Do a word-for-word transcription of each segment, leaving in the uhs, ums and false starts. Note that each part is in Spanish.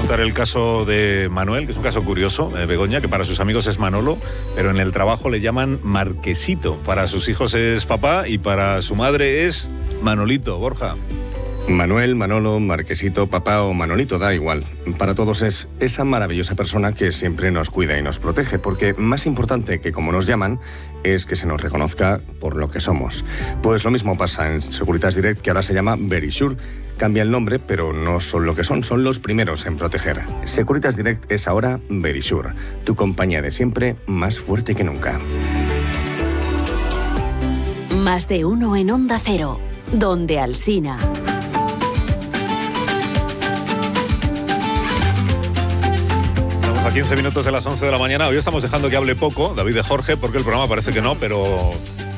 contar el caso de Manuel, que es un caso curioso, eh, Begoña, que para sus amigos es Manolo, pero en el trabajo le llaman Marquesito. Para sus hijos es papá y para su madre es Manolito. Borja. Manuel, Manolo, Marquesito, papá o Manolito, da igual. Para todos es esa maravillosa persona que siempre nos cuida y nos protege, porque más importante que como nos llaman es que se nos reconozca por lo que somos. Pues lo mismo pasa en Securitas Direct, que ahora se llama Verisure. Cambia el nombre, pero no son lo que son, son los primeros en proteger. Securitas Direct es ahora Verisure, tu compañía de siempre, más fuerte que nunca. Más de uno en Onda Cero, donde Alsina. A quince minutos de las once de la mañana. Hoy estamos dejando que hable poco David de Jorge, porque el programa parece que no, pero...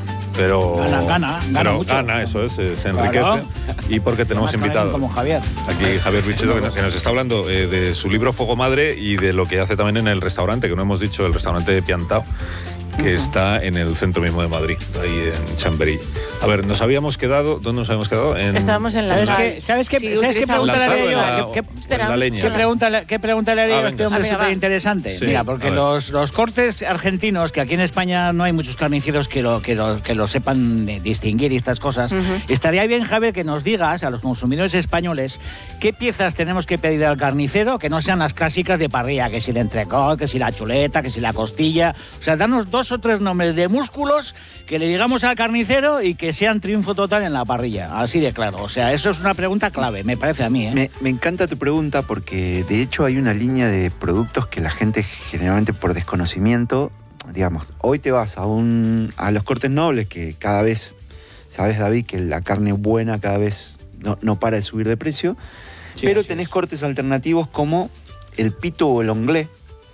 pero gana, gana, gana pero mucho. Gana, eso es, se enriquece. Claro. Y porque tenemos invitado como Javier. aquí Javier Bichedo, que nos, que nos está hablando eh, de su libro Fuego Madre y de lo que hace también en el restaurante, que no hemos dicho, el restaurante de Piantao, que uh-huh. está en el centro mismo de Madrid, ahí en Chamberí. A ver, nos habíamos quedado... ¿Dónde nos habíamos quedado? En... Estábamos en la ¿Sabes qué, ¿sabes qué, sí, ¿sabes qué pregunta le haría yo? ¿Qué, qué, la leña. ¿Qué pregunta, qué pregunta le haría ah, yo a este hombre súper interesante? Sí, Mira, porque los, los cortes argentinos, que aquí en España no hay muchos carniceros que lo, que lo, que lo sepan distinguir y estas cosas, uh-huh. estaría bien, Javier, que nos digas a los consumidores españoles qué piezas tenemos que pedir al carnicero que no sean las clásicas de parrilla, que si el entrecot, que si la chuleta, que si la costilla. O sea, danos dos o tres nombres de músculos que le digamos al carnicero y que sean triunfo total en la parrilla, así de claro. O sea, eso es una pregunta clave, me parece a mí, ¿eh? Me, me encanta tu pregunta porque de hecho hay una línea de productos que la gente generalmente por desconocimiento, digamos, hoy te vas a un a los cortes nobles que cada vez, sabes David, que la carne buena cada vez no, no para de subir de precio, sí, pero tenés es. cortes alternativos como el pito o el onglet,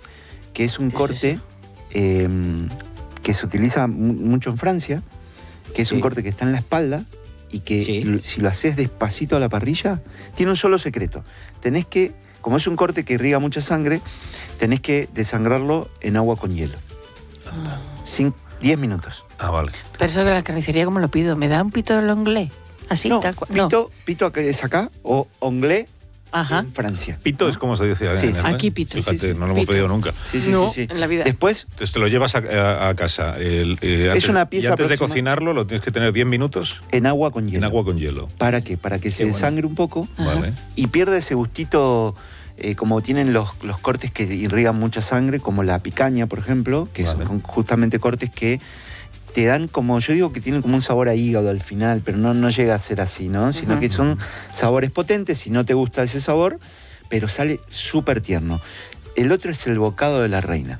que es un ¿Qué corte... Es eh, que se utiliza mucho en Francia, que es sí. un corte que está en la espalda y que sí. si lo haces despacito a la parrilla, tiene un solo secreto. Tenés que, como es un corte que irriga mucha sangre, tenés que desangrarlo en agua con hielo. Ah. diez minutos. Ah, vale. Pero eso de la carnicería, ¿cómo lo pido? ¿Me da un pito del onglet? Así, no, tal cual. Pito, no. pito es acá, o onglet Ajá. en Francia. Pito ¿no? es como se dice. Sí, en, sí. ¿eh? Aquí pito. Fíjate, sí, sí. no lo pito. hemos pedido nunca. Sí, sí, no, sí, sí. en la vida. Después... Entonces te lo llevas a, a, a casa. El, eh, antes, es una pieza y antes de aproxima... cocinarlo lo tienes que tener diez minutos. En agua con hielo. En agua con hielo. ¿Para qué? Para que se qué desangre bueno. un poco. Vale. Y pierde ese gustito... Eh, como tienen los, los cortes que irrigan mucha sangre, como la picaña, por ejemplo, que vale. son justamente cortes que te dan como, yo digo que tienen como un sabor a hígado al final, pero no, no llega a ser así, ¿no? Sino uh-huh. que son sabores potentes, si no te gusta ese sabor, pero sale súper tierno. El otro es el bocado de la reina.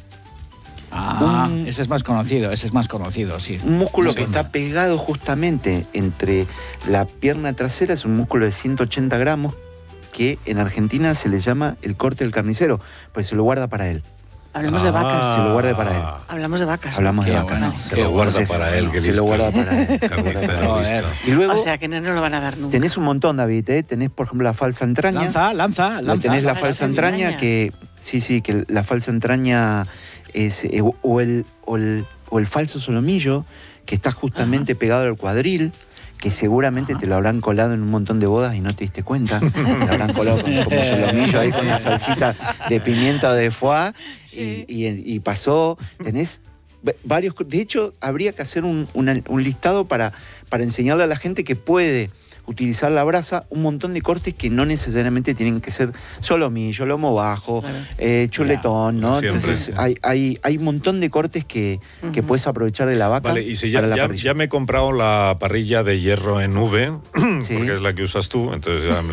Ah, un, ese es más conocido, ese es más conocido, sí. Un músculo no que está pegado justamente entre la pierna trasera, es un músculo de ciento ochenta gramos, que en Argentina se le llama el corte del carnicero, pues se lo guarda para él. Hablamos ah, de vacas. Se lo guarda para él. Hablamos de vacas. Hablamos Qué de vacas. bueno. Se lo guarda Entonces, para él. Se listo. lo guarda para él. Carnicero, listo. Y luego, o sea, que no nos lo van a dar nunca. Tenés un montón, David, ¿eh? Tenés, por ejemplo, la falsa entraña. Lanza, lanza, lanza. Tenés la Ah, falsa la entraña, entraña. que... Sí, sí, que la falsa entraña es... Eh, o, el, o, el, o el falso solomillo, que está justamente Ajá. pegado al cuadril, que seguramente Ajá. te lo habrán colado en un montón de bodas y no te diste cuenta. Te lo habrán colado como, como solomillo ahí con una salsita de pimienta o de foie sí. y, y, y pasó. Tenés varios... De hecho, habría que hacer un, una, un listado para, para enseñarle a la gente que puede utilizar la brasa, un montón de cortes que no necesariamente tienen que ser solomillo, lomo bajo, claro. eh, chuletón, ¿no? Siempre, Entonces sí. hay, hay, hay un montón de cortes que, uh-huh. que puedes aprovechar de la vaca. Vale, y si ya, para la ya, parrilla. ya me he comprado la parrilla de hierro en V, sí. porque es la que usas tú, entonces ya